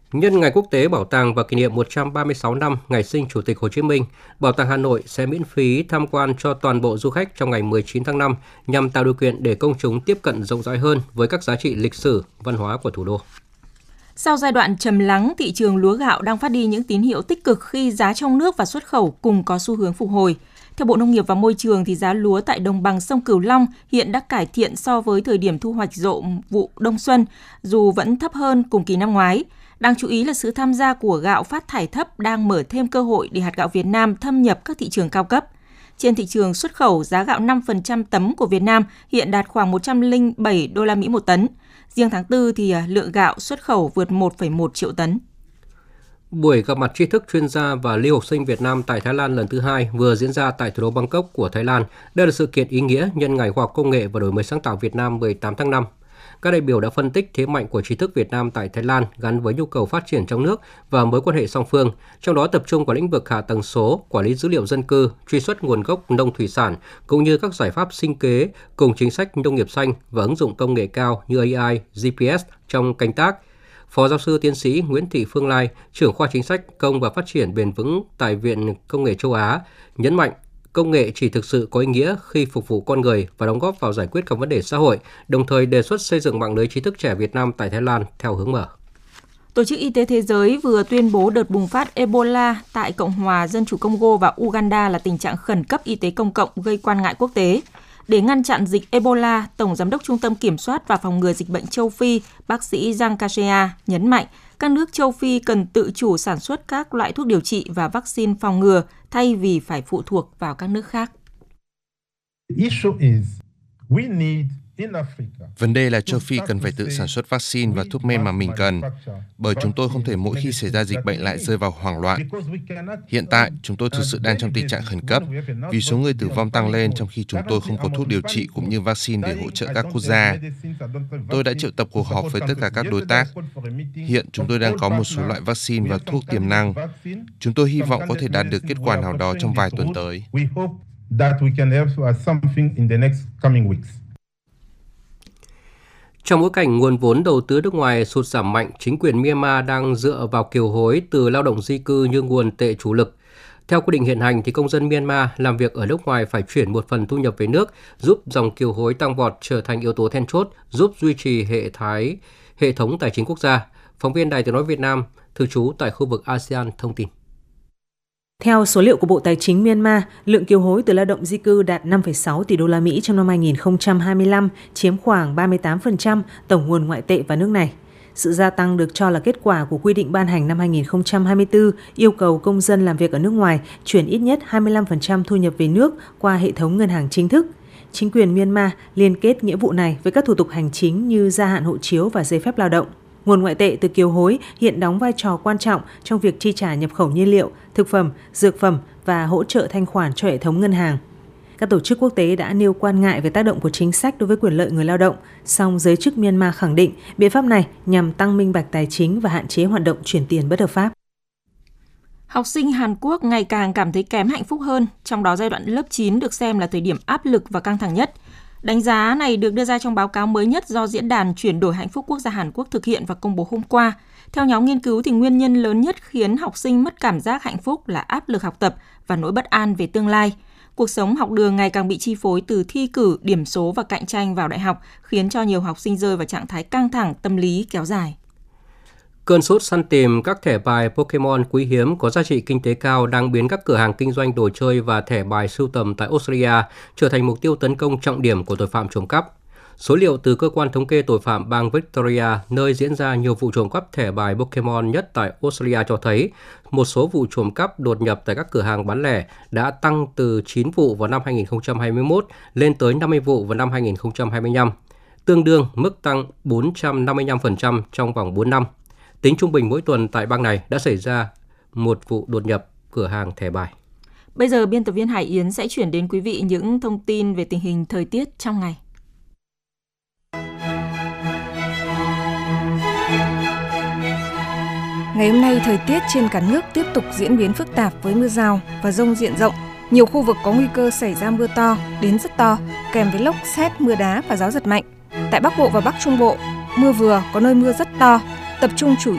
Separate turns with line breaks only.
Nhân ngày Quốc tế Bảo tàng và kỷ niệm 136 năm ngày sinh Chủ tịch Hồ Chí Minh, Bảo tàng Hà Nội sẽ miễn phí tham quan cho toàn bộ du khách trong ngày 19 tháng 5 nhằm tạo điều kiện để công chúng tiếp cận rộng rãi hơn với các giá trị lịch sử, văn hóa của thủ đô.
Sau giai đoạn trầm lắng, thị trường lúa gạo đang phát đi những tín hiệu tích cực khi giá trong nước và xuất khẩu cùng có xu hướng phục hồi. Theo Bộ Nông nghiệp và Môi trường, thì giá lúa tại đồng bằng sông Cửu Long hiện đã cải thiện so với thời điểm thu hoạch rộ vụ đông xuân, dù vẫn thấp hơn cùng kỳ năm ngoái. Đáng chú ý là sự tham gia của gạo phát thải thấp đang mở thêm cơ hội để hạt gạo Việt Nam thâm nhập các thị trường cao cấp. Trên thị trường xuất khẩu, giá gạo 5% tấm của Việt Nam hiện đạt khoảng 107 đô la Mỹ một tấn. Riêng tháng 4 thì lượng gạo xuất khẩu vượt 1,1 triệu tấn.
Buổi gặp mặt tri thức, chuyên gia và lưu học sinh Việt Nam tại Thái Lan lần thứ 2 vừa diễn ra tại thủ đô Bangkok của Thái Lan. Đây là sự kiện ý nghĩa nhân ngày Khoa học Công nghệ và Đổi mới sáng tạo Việt Nam 18 tháng 5. Các đại biểu đã phân tích thế mạnh của trí thức Việt Nam tại Thái Lan gắn với nhu cầu phát triển trong nước và mối quan hệ song phương, trong đó tập trung vào lĩnh vực hạ tầng số, quản lý dữ liệu dân cư, truy xuất nguồn gốc nông thủy sản, cũng như các giải pháp sinh kế cùng chính sách nông nghiệp xanh và ứng dụng công nghệ cao như AI, GPS trong canh tác. Phó giáo sư tiến sĩ Nguyễn Thị Phương Lai, trưởng khoa chính sách công và phát triển bền vững tại Viện Công nghệ châu Á, nhấn mạnh công nghệ chỉ thực sự có ý nghĩa khi phục vụ con người và đóng góp vào giải quyết các vấn đề xã hội, đồng thời đề xuất xây dựng mạng lưới trí thức trẻ Việt Nam tại Thái Lan theo hướng mở.
Tổ chức Y tế Thế giới vừa tuyên bố đợt bùng phát Ebola tại Cộng hòa Dân chủ Congo và Uganda là tình trạng khẩn cấp y tế công cộng gây quan ngại quốc tế. Để ngăn chặn dịch Ebola, Tổng Giám đốc Trung tâm Kiểm soát và Phòng ngừa Dịch bệnh châu Phi, bác sĩ Giang Kashea nhấn mạnh các nước châu Phi cần tự chủ sản xuất các loại thuốc điều trị và vaccine phòng ngừa thay vì phải phụ thuộc vào các nước khác.
Vấn đề là châu Phi cần phải tự sản xuất vaccine và thuốc men mà mình cần, bởi chúng tôi không thể mỗi khi xảy ra dịch bệnh lại rơi vào hoảng loạn. Hiện tại, chúng tôi thực sự đang trong tình trạng khẩn cấp vì số người tử vong tăng lên trong khi chúng tôi không có thuốc điều trị cũng như vaccine để hỗ trợ các quốc gia. Tôi đã triệu tập cuộc họp với tất cả các đối tác. Hiện chúng tôi đang có một số loại vaccine và thuốc tiềm năng. Chúng tôi hy vọng có thể đạt được kết quả nào đó trong vài tuần tới.
Trong bối cảnh nguồn vốn đầu tư nước ngoài sụt giảm mạnh, chính quyền Myanmar đang dựa vào kiều hối từ lao động di cư như nguồn tệ chủ lực. Theo quy định hiện hành, thì công dân Myanmar làm việc ở nước ngoài phải chuyển một phần thu nhập về nước, giúp dòng kiều hối tăng vọt trở thành yếu tố then chốt, giúp duy trì hệ thống tài chính quốc gia. Phóng viên Đài Tiếng nói Việt Nam, thường trú tại khu vực ASEAN thông tin.
Theo số liệu của Bộ Tài chính Myanmar, lượng kiều hối từ lao động di cư đạt 5,6 tỷ đô la Mỹ trong năm 2025, chiếm khoảng 38% tổng nguồn ngoại tệ vào nước này. Sự gia tăng được cho là kết quả của quy định ban hành năm 2024 yêu cầu công dân làm việc ở nước ngoài chuyển ít nhất 25% thu nhập về nước qua hệ thống ngân hàng chính thức. Chính quyền Myanmar liên kết nghĩa vụ này với các thủ tục hành chính như gia hạn hộ chiếu và giấy phép lao động. Nguồn ngoại tệ từ kiều hối hiện đóng vai trò quan trọng trong việc chi trả nhập khẩu nhiên liệu, thực phẩm, dược phẩm và hỗ trợ thanh khoản cho hệ thống ngân hàng. Các tổ chức quốc tế đã nêu quan ngại về tác động của chính sách đối với quyền lợi người lao động, song giới chức Myanmar khẳng định biện pháp này nhằm tăng minh bạch tài chính và hạn chế hoạt động chuyển tiền bất hợp pháp.
Học sinh Hàn Quốc ngày càng cảm thấy kém hạnh phúc hơn, trong đó giai đoạn lớp 9 được xem là thời điểm áp lực và căng thẳng nhất. Đánh giá này được đưa ra trong báo cáo mới nhất do Diễn đàn Chuyển đổi Hạnh phúc Quốc gia Hàn Quốc thực hiện và công bố hôm qua. Theo nhóm nghiên cứu, thì nguyên nhân lớn nhất khiến học sinh mất cảm giác hạnh phúc là áp lực học tập và nỗi bất an về tương lai. Cuộc sống học đường ngày càng bị chi phối từ thi cử, điểm số và cạnh tranh vào đại học, khiến cho nhiều học sinh rơi vào trạng thái căng thẳng, tâm lý kéo dài.
Cơn sốt săn tìm các thẻ bài Pokemon quý hiếm có giá trị kinh tế cao đang biến các cửa hàng kinh doanh đồ chơi và thẻ bài sưu tầm tại Australia trở thành mục tiêu tấn công trọng điểm của tội phạm trộm cắp. Số liệu từ Cơ quan Thống kê Tội phạm bang Victoria, nơi diễn ra nhiều vụ trộm cắp thẻ bài Pokemon nhất tại Australia cho thấy, một số vụ trộm cắp đột nhập tại các cửa hàng bán lẻ đã tăng từ 9 vụ vào năm 2021 lên tới 50 vụ vào năm 2025, tương đương mức tăng 455% trong vòng 4 năm. Tính trung bình mỗi tuần tại bang này đã xảy ra một vụ đột nhập cửa hàng thẻ bài.
Bây giờ biên tập viên Hải Yến sẽ chuyển đến quý vị những thông tin về tình hình thời tiết trong ngày.
Ngày hôm nay, thời tiết trên cả nước tiếp tục diễn biến phức tạp với mưa rào và dông diện rộng. Nhiều khu vực có nguy cơ xảy ra mưa to đến rất to, kèm với lốc sét, mưa đá và gió giật mạnh. Tại Bắc Bộ và Bắc Trung Bộ, mưa vừa, có nơi mưa rất to, tập trung chủ